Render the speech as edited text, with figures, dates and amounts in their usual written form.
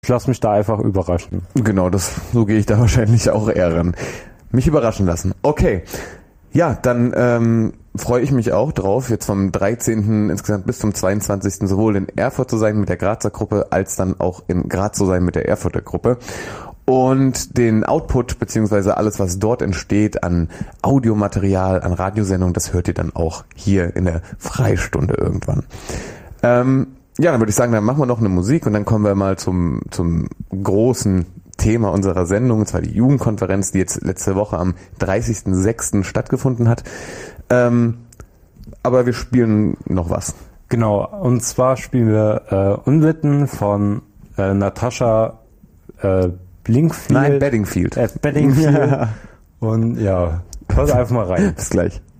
Ich lasse mich da einfach überraschen. Genau, so gehe ich da wahrscheinlich auch eher ran. Mich überraschen lassen. Okay. Ja, dann freue ich mich auch drauf, jetzt vom 13. insgesamt bis zum 22. sowohl in Erfurt zu sein mit der Grazer Gruppe, als dann auch in Graz zu sein mit der Erfurter Gruppe. Und den Output, beziehungsweise alles, was dort entsteht an Audiomaterial, an Radiosendungen, das hört ihr dann auch hier in der Freistunde irgendwann. Ja, dann würde ich sagen, dann machen wir noch eine Musik und dann kommen wir mal zum großen Thema unserer Sendung, und zwar die Jugendkonferenz, die jetzt letzte Woche am 30.06. stattgefunden hat. Aber wir spielen noch was. Genau, und zwar spielen wir Unwitten von Natascha Blinkfield. Nein, Bedingfield. Bedingfield. Und ja, hört einfach mal rein. Bis gleich.